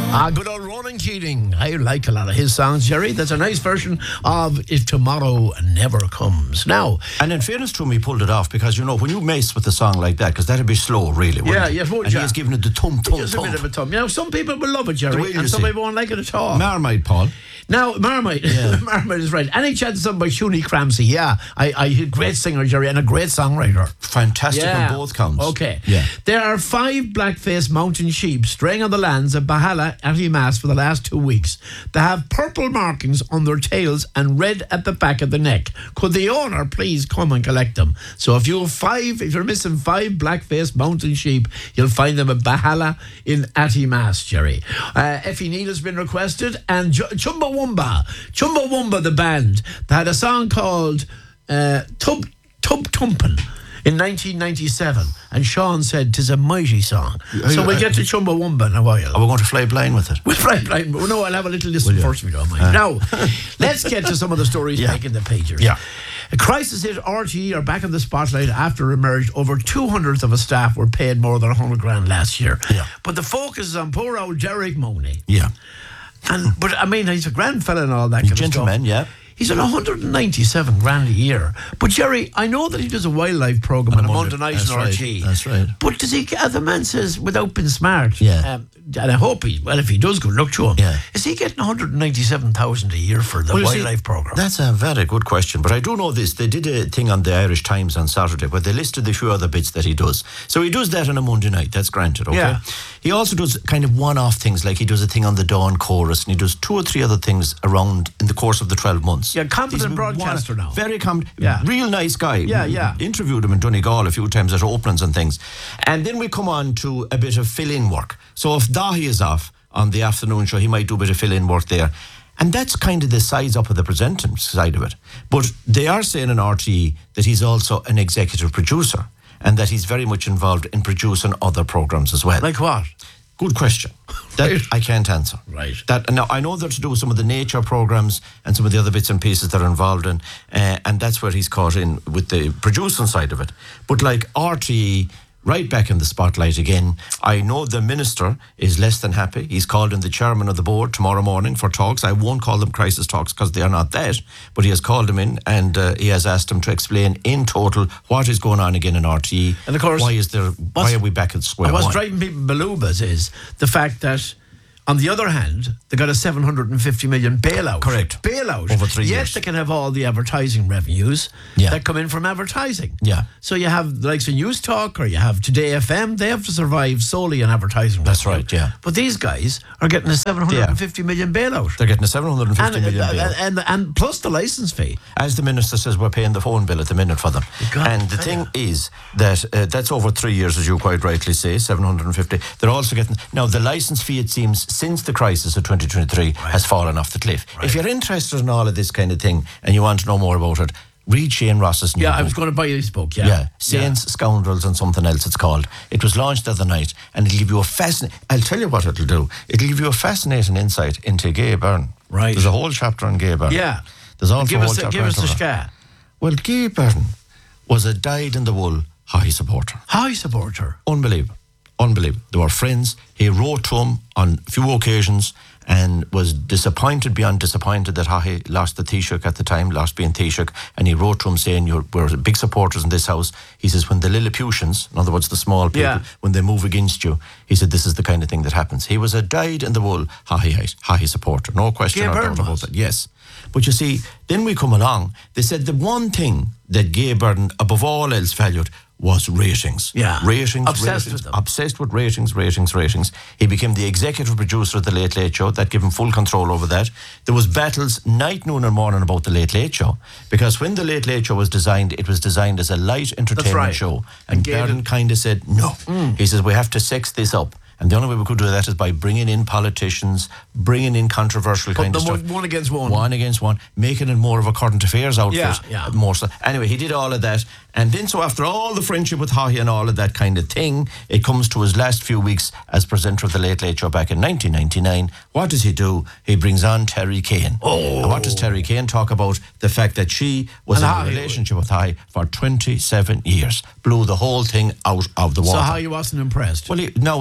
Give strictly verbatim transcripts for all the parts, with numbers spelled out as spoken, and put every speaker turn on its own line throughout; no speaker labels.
Ah, good old Ronan Keating. I like a lot of his songs, Jerry. That's a nice version of If Tomorrow Never Comes. Now,
and in fairness to him, he pulled it off because, you know, when you mess with a song like that, because that'd be slow, really, wouldn't
yeah,
it?
yes, would
and
you?
he has given it the thump, thump,
Just a
thump.
bit of a thump. You know, some people will love it, Jerry, and some
see.
people won't like it at all.
Marmite, Paul.
Now, Marmite,
Yeah.
Marmite is right. Any chance of by Shuni Cramsey? Yeah, I, I, a great singer, Jerry, and a great songwriter.
Fantastic
Yeah.
on both counts.
Okay.
Yeah.
There are five black-faced mountain sheep straying on the lands of Bahala at Mass for the last two weeks. They have purple markings on their tails and red at the back of the neck. Could the owner please come and collect them? So if you have five, if you're missing five black-faced mountain sheep, you'll find them at Bahala in Mass, Jerry. Uh, Effie Neal has been requested, and J- Chumbawamba, Chumbawamba, the band, they had a song called uh, Tub Tub Tumpin' in nineteen ninety-seven, and Sean said 'tis a mighty song. So we'll get to Chumbawamba in a while.
Are we going to fly blind with it?
We'll fly blind, but no, I'll have a little listen first, if we don't mind.
Uh.
Now, let's get to some of the stories
Yeah.
making the pages.
Yeah.
A crisis hit R T E are back in the spotlight after it emerged over two hundredths of a staff were paid more than one hundred grand last year.
Yeah.
But the focus is on poor old Derek Mooney.
Yeah.
And But, I mean, he's a grand fella and all that kind
Gentleman,
of stuff.
yeah.
He's on one hundred ninety-seven grand a year. But, Jerry, I know that he does a wildlife programme on a Monday night
that's
in
right,
R T E.
that's right.
But does he, as the man says, without being smart,
Yeah.
um, and I hope he, well, if he does, good luck to him.
Yeah.
Is he getting one hundred ninety-seven thousand a year for the
Well, you see,
wildlife programme?
That's a very good question, but I do know this. They did a thing on the Irish Times on Saturday where they listed a few other bits that he does. So he does that on a Monday night, that's granted, okay?
Yeah.
He also does kind of one-off things, like he does a thing on the Dawn Chorus, and he does two or three other things around in the course of the twelve months.
Yeah, competent
He's
broadcaster
one-
now.
Very competent,
Yeah.
real nice guy.
Yeah, yeah.
Interviewed him in Donegal a few times at openings and things. And then we come on to a bit of fill-in work. So if Dahi is off on the afternoon show, he might do a bit of fill-in work there. And that's kind of the size up of the presenting side of it. But they are saying in R T E that he's also an executive producer and that he's very much involved in producing other programmes as well.
Like what?
Good question. That
Right.
I can't answer.
Right.
That now I know they're to do with some of the nature programs and some of the other bits and pieces that are involved in, uh, and that's where he's caught in with the producing side of it. But like R T E, right back in the spotlight again. I know the minister is less than happy. He's called in the chairman of the board tomorrow morning for talks. I won't call them crisis talks because they are not that, but he has called him in and uh, he has asked him to explain in total what is going on again in R T E.
And of course,
why is there? Why are we back at square
and what's
one?
driving people balubas is the fact that, on the other hand, they got a seven hundred fifty million bailout.
Correct.
Bailout.
Over three
Yet
years.
they can have all the advertising revenues
Yeah.
that come in from advertising.
Yeah.
So you have the likes of News Talk or you have Today F M. They have to survive solely on advertising.
That's
revenue.
right, yeah.
But these guys are getting a seven hundred fifty million bailout.
They're getting a seven hundred fifty
And,
million
and,
bailout.
and, and, and plus the license fee.
As the minister says, we're paying the phone bill at the minute for them.
God,
and the
tell
thing
ya.
is that uh, that's over three years, as you quite rightly say, seven hundred fifty. They're also getting... Now, the licence fee, it seems, since the crisis of twenty twenty-three has fallen off the cliff.
Right.
If you're interested in all of this kind of thing and you want to know more about it, read Shane Ross's new
Yeah,
book.
I was going to buy this book, yeah.
Yeah, Saints, Scoundrels and something else it's called. It was launched the other night and it'll give you a fascinating... I'll tell you what it'll do. It'll give you a fascinating insight into Gay Byrne.
Right.
There's a whole chapter on Gay Byrne.
Yeah.
There's also
Give
a whole
us, the,
chapter
give
on
us the
Tyrone.
ska.
Well, Gay Byrne was a dyed-in-the-wool High supporter.
High supporter.
Unbelievable. Unbelievable. They were friends. He wrote to him on a few occasions and was disappointed beyond disappointed that Haughey lost the Taoiseach at the time, lost being Taoiseach, and he wrote to him saying, You're, we're big supporters in this house. He says, when the Lilliputians, in other words, the small people,
Yeah.
when they move against you, he said, this is the kind of thing that happens. He was a dyed-in-the-wool Haughey, Haughey supporter. No question
Gay
or
Byrne
doubt about
was.
that. Yes. But you see, then we come along. They said the one thing that Gay Byrne, above all else, valued was ratings.
Yeah.
Ratings,
Obsessed
ratings,
with them.
obsessed with ratings, ratings, ratings. He became the executive producer of the Late Late Show. That gave him full control over that. There was battles night, noon and morning about the Late Late Show, because when the Late Late Show was designed, it was designed as a light entertainment
right.
show.
And
And
gave
Byrne
it-
kind of said, no. He says, we have to sex this up. And the only way we could do that is by bringing in politicians, bringing in controversial
Put
kind of
them
stuff.
one, one against one.
One against one, making it more of a current affairs outfit.
Yeah, yeah.
More so. Anyway, he did all of that. And then, so after all the friendship with Haughey and all of that kind of thing, it comes to his last few weeks as presenter of the Late Late Show back in nineteen ninety-nine. What does he do? He brings on Terry Kane.
Oh.
And what does Terry Kane talk about? The fact that she was
And
in
Haughey-
a relationship with Haughey for twenty-seven years. Blew the whole thing out of the water.
So how you wasn't impressed?
Well, he, now, it is said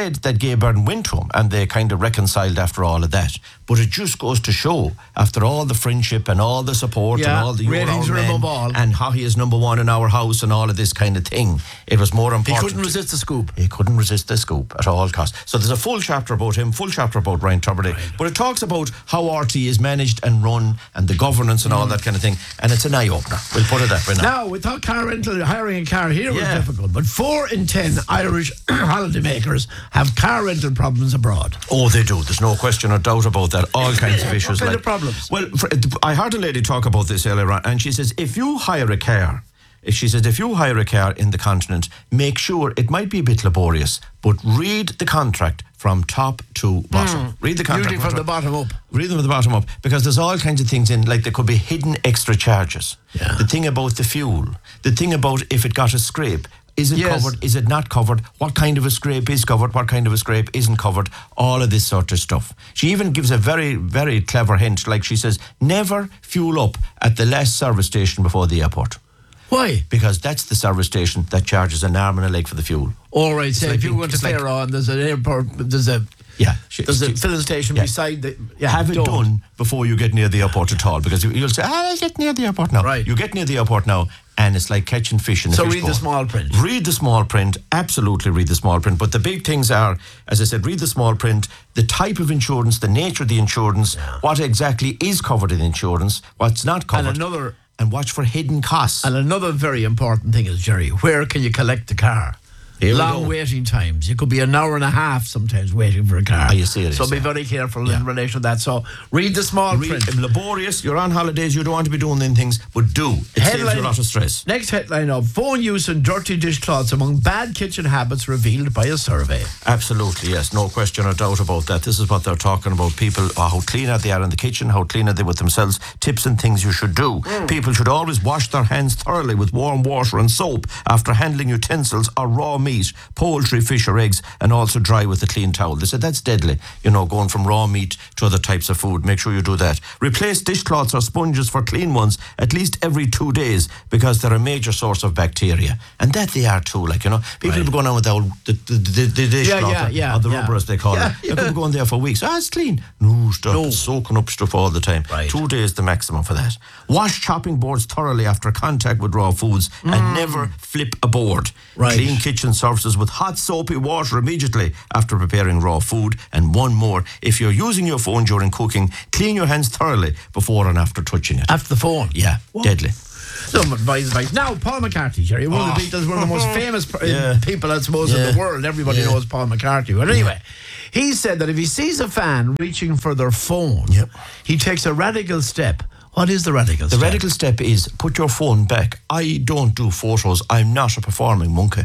said that Gay Byrne went to him and they kind of reconciled after all of that. But it just goes to show, after all the friendship and all the support
Yeah,
and all the
ratings
you're
are
our
above
men
all.
and how he is number one in our house and all of this kind of thing, it was more
He
important.
couldn't resist the scoop.
He couldn't resist the scoop at all costs. So there's a full chapter about him, full chapter about Ryan Tubridy. Right. But it talks about how R T is managed and run and the governance and all that kind of thing. And it's an eye-opener. We'll put it that way now.
Now, we thought car rental, hiring a car here
Yeah.
was difficult, but four in ten Irish holidaymakers have car rental problems abroad.
Oh, they do. There's no question or doubt about that. All kinds of issues.
What kind
like
of problems?
Well, for, I heard a lady talk about this earlier on, and she says, if you hire a car, if she says, if you hire a car in the continent, make sure, it might be a bit laborious, but read the contract from top to bottom. Read the contract.
Usually from the bottom up.
Read them from the bottom up, because there's all kinds of things in, like there could be hidden extra charges.
Yeah.
The thing about the fuel, the thing about if it got a scrape, is it
Yes.
covered? Is it not covered? What kind of a scrape is covered? What kind of a scrape isn't covered? All of this sort of stuff. She even gives a very, very clever hint. Like she says, never fuel up at the last service station before the airport.
Why?
Because that's the service station that charges an arm and a leg for the fuel.
All right, say
like
if you
being-
go to
it's like-
Fairlawn, there's an airport, there's a
Yeah. she-
there's a
she-
filling station
yeah.
beside the. Yeah,
Have it
don't.
done before you get near the airport at all, because you- you'll say, ah, I'll get near the airport now.
Right.
You get near the airport now, and it's like catching fish in a
So
fish
read the
bowl.
small print.
Read the small print. Absolutely read the small print. But the big things are, as I said, read the small print, the type of insurance, the nature of the insurance, what exactly is covered in insurance, what's not covered.
And another
and watch for hidden costs.
and another very important thing is, Jerry, where can you collect the car?
Here we
Long
go.
waiting times. You could be an hour and a half sometimes waiting for a car.
Are you serious?
So be
Yeah.
very careful
Yeah.
in relation to that. So read the small
Read,
print.
laborious, you're on holidays, you don't want to be doing them things, but do. It saves you a lot of stress.
Next headline of phone use and dirty dishcloths among bad kitchen habits revealed by a survey.
Absolutely, yes. No question or doubt about that. This is what they're talking about. People, uh, how clean are they are in the kitchen, how clean are they with themselves, tips and things you should do.
Mm.
People should always wash their hands thoroughly with warm water and soap after handling utensils or raw meat, poultry, fish or eggs, and also dry with a clean towel. They said that's deadly, you know, going from raw meat to other types of food. Make sure you do that. Replace dishcloths or sponges for clean ones at least every two days because they're a major source of bacteria. And that they are too, like, you know. People
Right.
be going on with the, old, the, the, the, the dishcloth
yeah,
or,
yeah,
or the
yeah.
rubber as they call
Yeah,
it. They
yeah.
could be going there for weeks. Ah, it's clean. No, stop.
No.
It's soaking up stuff all the time.
Right.
Two days the maximum for that. Wash chopping boards thoroughly after contact with raw foods and never flip a board.
Right.
Clean kitchen surfaces with hot soapy water immediately after preparing raw food. And one more, if you're using your phone during cooking, clean your hands thoroughly before and after touching it.
After the phone.
Yeah,
What?
deadly.
Some advice, advice. Now, Paul McCartney, Jerry, one of the Beatles, one of the most famous per-
Yeah.
people, I suppose,
Yeah.
in the world. Everybody
Yeah.
knows Paul McCartney. But anyway, he said that if he sees a fan reaching for their phone,
Yep.
he takes a radical step. What is the radical
The
step?
radical step is put your phone back. I don't do photos. I'm not a performing monkey.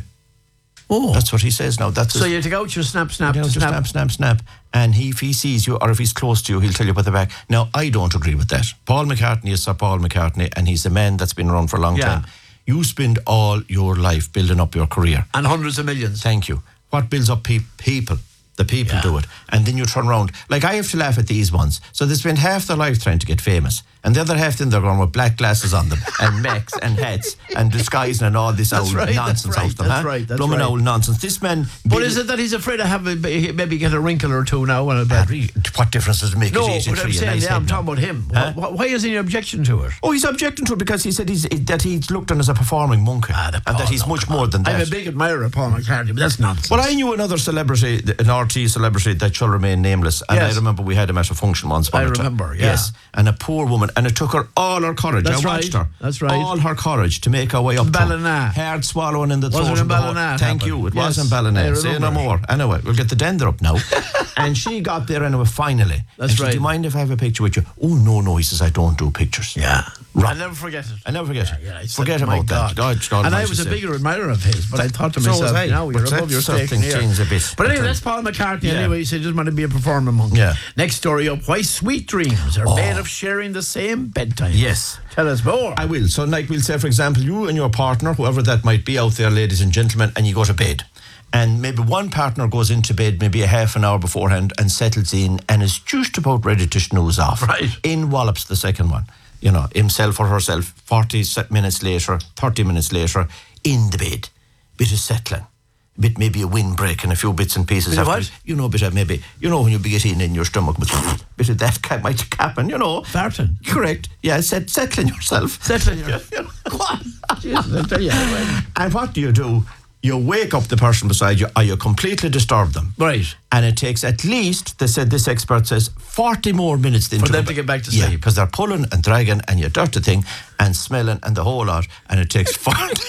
Oh,
That's what he says now. That's
so
his,
you take out your snap, snap,
you know,
to
just
snap.
snap, snap, snap. And he, if he sees you or if he's close to you, he'll tell you put the back. Now, I don't agree with that. Paul McCartney is Sir Paul McCartney, and he's a man that's been around for a long
Yeah.
time. You spend all your life building up your career.
And hundreds of millions.
Thank you. What builds up pe- people? The people
Yeah.
do it. And then you turn around. Like, I have to laugh at these ones. So they spend half their life trying to get famous. And the other half then they're going with black glasses on them and mechs and hats and disguising and all this
That's
old
right, that's
nonsense
right,
out them.
that's
huh?
right, that's
Blooming
right.
old nonsense. This man...
But
build-
is it that he's afraid of having maybe get a wrinkle or two now? And a
Ah,
bad
really? What difference does it make?
No,
It's easy
but
for
I'm
you,
saying,
nice
yeah, I'm
head now.
talking about him.
Huh?
Wh- Why is he objection to it?
Oh, he's objecting to it because he said he's, that he's looked on as a performing monkey.
Ah, the
and
Paul,
that he's
no,
much
come
more
on.
than that.
I'm a big admirer of Paul McCartney, but that's nonsense.
Well, I knew another celebrity, an R T celebrity that shall remain nameless, and
Yes.
I remember we had him at a function once.
I
upon a time.
remember, yeah.
Yes, and a poor woman, and it took her all her courage.
That's
I watched
right,
her.
that's right.
All her courage to make her way up to him.
Ballina.
Hard swallowing in the
Was
throat.
it in
of the whole-
Ballina it
Thank
happened?
you. It
Yes,
was in
I
Ballina. Say no
remember.
more. Anyway, we'll get the dender up now. And she got there anyway, finally.
That's
and she said,
right.
do you mind if I have a picture with you? Oh, no, no. He says, I don't do pictures.
Yeah.
Right.
I'll never forget it.
I never forget it.
Yeah, I said,
Forget
my
about
God.
that. God, God
and I
almighty
was a
sake.
bigger admirer of his, but I thought to
So was
myself,
I.
now you're
But
above
that
your
sort of
station
thing
here.
changes a bit.
But anyway,
But, uh,
that's Paul McCartney.
yeah.
Anyway, he said, just want to be a performer monkey.
Yeah.
Next story up, why sweet dreams are made of sharing the same bedtime.
Yes.
Tell us more.
I will. So, like we'll say, for example, you and your partner, whoever that might be out there, ladies and gentlemen, and you go to bed. And maybe one partner goes into bed maybe a half an hour beforehand and settles in and is just about ready to snooze off.
Right.
In wallops the second one. You know, himself or herself, forty minutes later, thirty minutes later, in the bed. Bit of settling. bit maybe a windbreak and a few bits and pieces.
Bit of
after
what?
it. You know, a bit of maybe, you know, when you be getting in your stomach, but bit of that ca- might happen, you know.
Farting.
Correct. Yeah, set, settling yourself.
Settling your... What? Jesus, I tell you.
And what do you do? You wake up the person beside you, or you completely disturb them.
Right.
And it takes at least, they said, this expert says, forty more minutes then
For
to
them
go
to get back to
Yeah,
sleep.
because they're pulling and dragging and you dirty thing and smelling and the whole lot, and it takes forty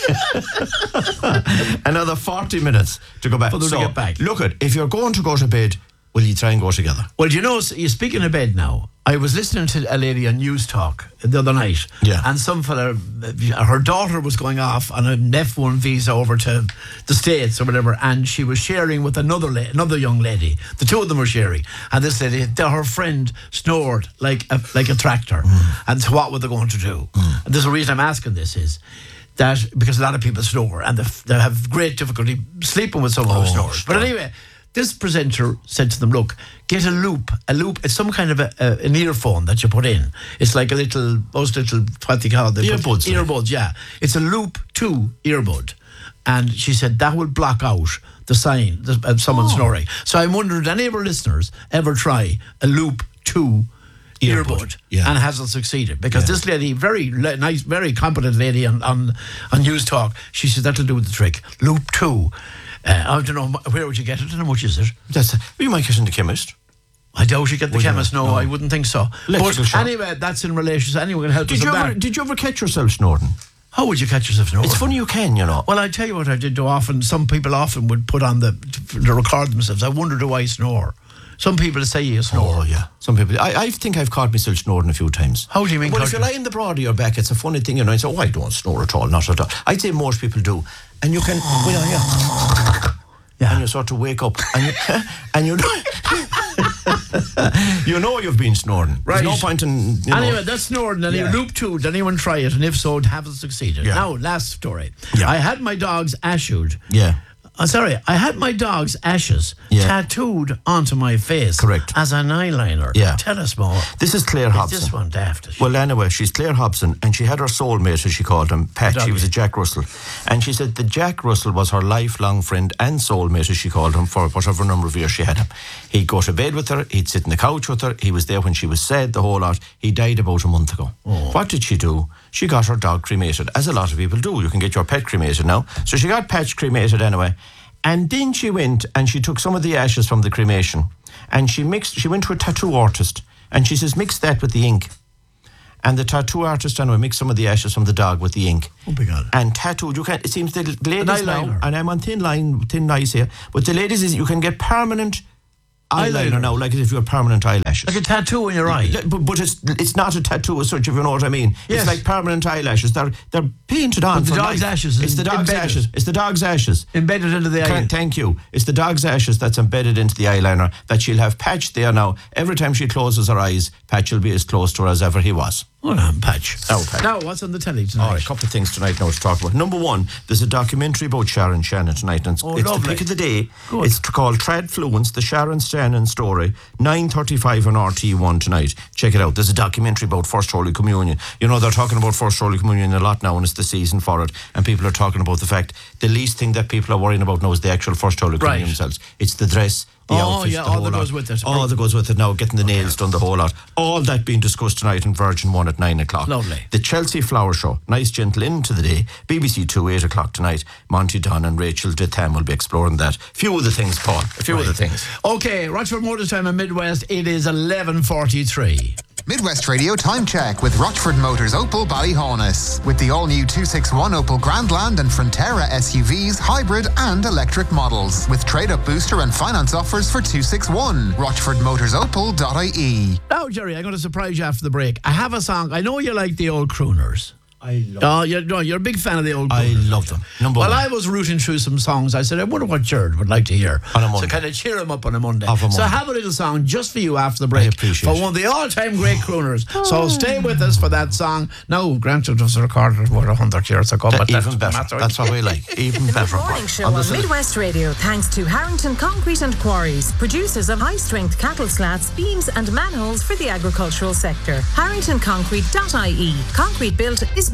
another forty minutes to go back.
For them to
so,
get back.
Look at, if you're going to go to bed, will you try and go together?
Well, you know, you're speaking of bed now. I was listening to a lady on News Talk the other night.
Yeah.
And some fella, uh, her daughter was going off on an F one visa over to the States or whatever, and she was sharing with another la- another young lady. The two of them were sharing. And this lady, the, her friend snored like a, like a tractor. Mm. And so what were they going to do? Mm. And there's a reason I'm asking this is that because a lot of people snore and they, they have great difficulty sleeping with someone
Oh,
who snores. But
sure.
anyway, this presenter said to them, look, get a loop. A loop, it's some kind of a, a, an earphone that you put in. It's like a little, those little, what they call them?
Earbuds, like.
Earbuds, yeah. It's a loop two earbud. And she said that will block out the sign of someone
Oh.
snoring. So I'm wondering, did any of our listeners ever try a loop two earbud,
Earbud, yeah.
and hasn't succeeded? Because
Yeah.
this lady, very le- nice, very competent lady on, on, on News Talk, she said that'll do the trick. Loop two. Uh, I don't know, where would you get it and how much is it?
That's you might get in the chemist.
I doubt you get the
Would you
chemist.
not?
No,
No.
I wouldn't think so.
Electrical
But
shock.
anyway, that's in relation to anyone can help
Did
us
you
in
ever?
that.
Did you ever catch yourself snoring?
How would you catch yourself snoring?
It's funny you can, you know.
Well, I tell you what I did do often. Some people often would put on the to record themselves. I wonder, do I snore? Some people say you snore.
Oh yeah, some people. I, I think I've caught myself snoring a few times.
How do you mean?
Well,
caught
if you
you-
lie in the broad of your back, it's a funny thing, you know. I say, oh, I don't snore at all, not at all. I'd say most people do, and you can, well, yeah,
Yeah.
and you sort of wake up, and you, and you know, you know you've been snoring.
Right.
There's no point in. You know,
Anyway, that's snoring. And
Yeah.
loop two. Did anyone try it? And if so, haven't succeeded.
Yeah.
Now, last story.
Yeah.
I had my dog's ashes.
yeah.
Uh, sorry, I had my dog's ashes
Yeah.
tattooed onto my face.
Correct.
As an eyeliner.
Yeah.
Tell us more.
This is Claire
Is
Hobson.
this one daft?
Well, anyway, she's Claire Hobson, and she had her soulmate, as she called him, Pat.
Doggy.
She was a Jack Russell. And she said that Jack Russell was her lifelong friend and soulmate, as she called him, for whatever number of years she had him. He'd go to bed with her, he'd sit on the couch with her, he was there when she was sad, the whole lot. He died about a month ago.
Oh.
What did she do? She got her dog cremated, as a lot of people do. You can get your pet cremated now. So she got Pat cremated anyway. And then she went and she took some of the ashes from the cremation and she mixed, she went to a tattoo artist and she says, mix that with the ink. And the tattoo artist anyway mixed some of the ashes from the dog with the ink.
Oh my God.
And tattooed, you can, it seems the ladies now,
eyeliner.
and I'm on thin line, thin ice here, but the ladies is you can get permanent eyeliner,
Eyeliner.
now, like as if you have permanent eyelashes.
Like a tattoo in your eye.
Yeah, But, but it's it's not a tattoo as such, if you know what I mean.
Yes.
It's like permanent eyelashes. They're they're painted on
But the
for
dog's
life.
ashes is
It's the dog's
embedded.
ashes. It's the dog's ashes.
Embedded into the eye.
Can- Thank you. It's the dog's ashes that's embedded into the eyeliner that she'll have Patch there now. Every time she closes her eyes, Patch will be as close to her as ever he was.
Hold on, Patch.
Oh, Patch.
Now, what's on the telly tonight?
All right, a couple of things tonight now to talk about. Number one, there's a documentary about Sharon Shannon tonight. And it's,
Oh,
it's the
lovely.
pick of the day.
Good.
It's called Tradfluence, the Sharon Shannon story. nine thirty-five on R T one tonight. Check it out. There's a documentary about First Holy Communion. You know, they're talking about First Holy Communion a lot now and it's the season for it. And people are talking about the fact the least thing that people are worrying about now is the actual First Holy Communion
Right.
themselves. It's the dress, the
Oh,
outfits,
yeah,
the
all
whole
that
lot.
goes with it.
All that goes with it now, getting the nails done, the whole lot. All that being discussed tonight in Virgin One at nine o'clock.
Lovely.
The Chelsea Flower Show, nice gentle into the day. B B C Two, eight o'clock tonight. Monty Dunn and Rachel Ditham will be exploring that. Few of the things, Paul. A few of the things.
Okay, Rochford Motors Time in Midwest. It is eleven forty-three.
Midwest Radio Time Check with Rochford Motors Opel Ballyhonus. With the all-new two sixty-one Opel Grandland and Frontera S U Vs, hybrid and electric models. With trade-up booster and finance offers for two sixty-one. rochford motors opel dot I E.
Now, Jerry, I'm going to surprise you after the break. I have a song. I know you like the old crooners.
I love
Oh, you're, no, you're a big fan of the old
I
crooners.
love them. Number
Well,
one.
I was rooting through some songs. I said, I wonder what Jared would like to hear.
On a
So
Monday.
kind of cheer him up on a Monday.
Of a
So
Monday.
have a little song just for you after the break.
I appreciate
For
it.
one of the all-time great crooners. So stay with us for that song. Now, granted, it was recorded about one hundred years ago.
Uh,
but
even
that's
better.
matter.
That's what we like. Even
The
better.
Mid-Morning Show
On
on
the-
Midwest Radio, thanks to Harrington Concrete and Quarries, producers of high-strength cattle slats, beams and manholes for the agricultural sector. harrington concrete dot I E. Concrete built is